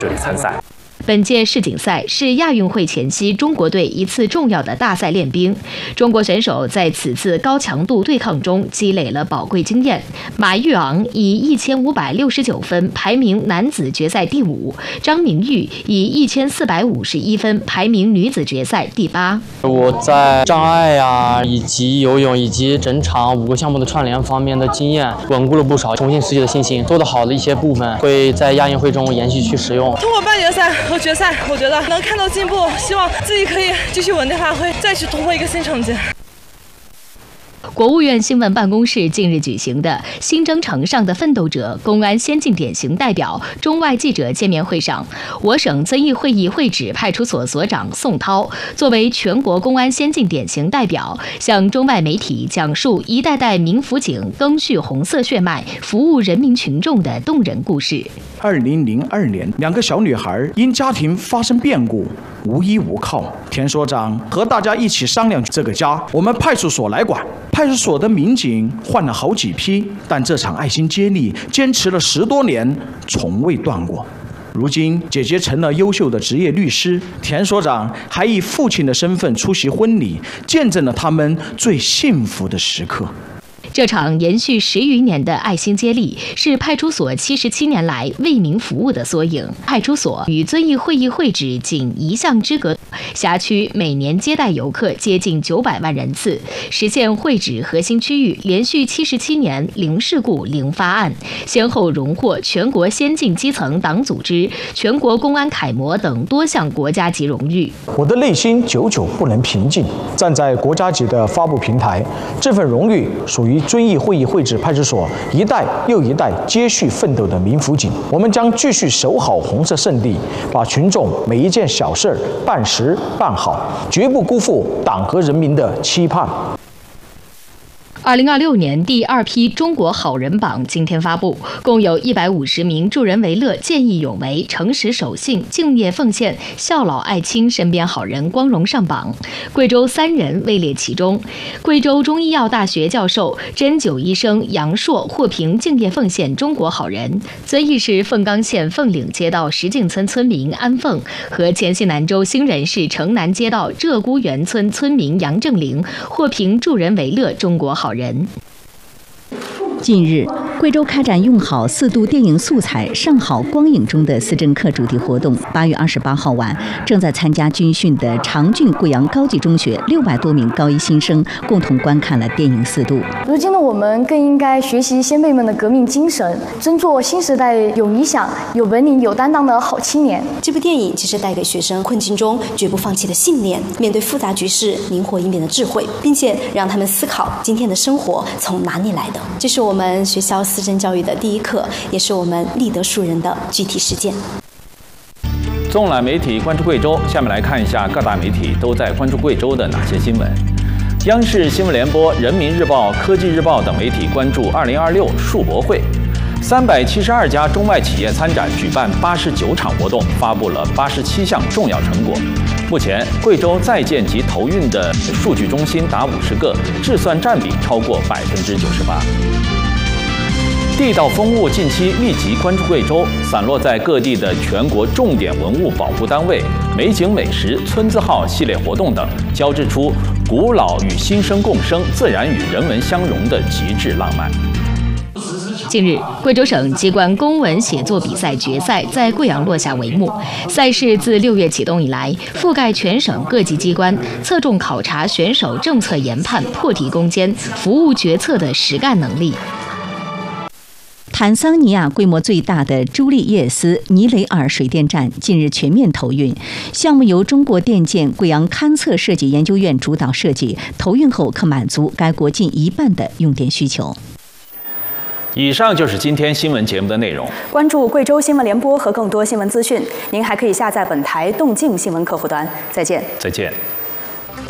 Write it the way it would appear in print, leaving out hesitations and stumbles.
这里参赛。 本届世锦赛是亚运会前夕中国队一次重要的大赛练兵，中国选手在此次高强度对抗中积累了宝贵经验。马玉昂以1569分排名男子决赛第5，张明玉以1451分排名女子决赛第8。 我在障碍以及游泳以及整场5个项目的串联方面的经验稳固了不少，重新拾起了信心。做得好的一些部分会在亚运会中延续去使用。 通过半决赛和决赛，我觉得能看到进步，希望自己可以继续稳定发挥，再去突破一个新成绩。 国务院新闻办公室近日举行的新征程上的奋斗者公安先进典型代表中外记者见面会上，我省遵义会议会址派出所所长宋涛作为全国公安先进典型代表，向中外媒体讲述一代代民辅警赓续红色血脉，服务人民群众的动人故事。 2002年，2个小女孩因家庭发生变故，无依无靠。田所长和大家一起商量，这个家我们派出所来管。派出所的民警换了好几批，但这场爱心接力坚持了10多年，从未断过。如今姐姐成了优秀的职业律师，田所长还以父亲的身份出席婚礼，见证了他们最幸福的时刻。 这场延续10余年的爱心接力，是派出所77年来为民服务的缩影。派出所与遵义会议会址仅1巷之隔，辖区每年接待游客接近900万人次，实现会址核心区域连续77年零事故零发案，先后荣获全国先进基层党组织、全国公安楷模等多项国家级荣誉。 我的内心久久不能平静，站在国家级的发布平台，这份荣誉属于遵义会议会址派出所一代又一代接续奋斗的民辅警。我们将继续守好红色圣地，把群众每一件小事办实办好，绝不辜负党和人民的期盼。 2026年第2批中国好人榜今天发布，共有150名助人为乐、见义勇为、诚实守信、敬业奉献、孝老爱亲身边好人光荣上榜。贵州3人位列其中。贵州中医药大学教授、针灸医生杨硕获评敬业奉献中国好人。遵义市凤冈县凤岭街道石径村村民安凤和黔西南州兴仁市城南街道鹧鸪园村村民杨正玲获评助人为乐中国好人。 近日，贵州开展用好4度电影素材上好光影中的思政课主题活动。8月28号晚，正在参加军训的长郡贵阳高级中学600多名高一新生共同观看了电影4度。 如今的我们更应该学习先辈们的革命精神，争做新时代有理想、有本领、有担当的好青年。 这部电影其实带给学生困境中绝不放弃的信念，面对复杂局势灵活应变的智慧，并且让他们思考今天的生活从哪里来的。这是我们学校思政教育的第一课，也是我们立德树人的具体实践。 纵览媒体关注贵州，下面来看一下各大媒体都在关注贵州的哪些新闻。央视新闻联播、人民日报、科技日报等媒体关注2026树博会。372家中外企业参展，举办89场活动，发布了87项重要成果。目前，贵州在建及投运的数据中心达50个，治算占比超过98%。地道风物近期密集关注贵州，散落在各地的全国重点文物保护单位、美景美食、村字号系列活动等，交织出古老与新生共生、自然与人文相融的极致浪漫。 近日，贵州省机关公文写作比赛决赛在贵阳落下帷幕。赛事自6月启动以来，覆盖全省各级机关，侧重考察选手政策研判、破题攻坚、服务决策的实干能力。 坦桑尼亚规模最大的朱利叶斯尼雷尔水电站近日全面投运，项目由中国电建贵阳勘测设计研究院主导设计，投运后可满足该国近1半的用电需求。 以上就是今天新闻节目的内容。 关注贵州新闻联播和更多新闻资讯，您还可以下载本台动静新闻客户端。再见。 再见。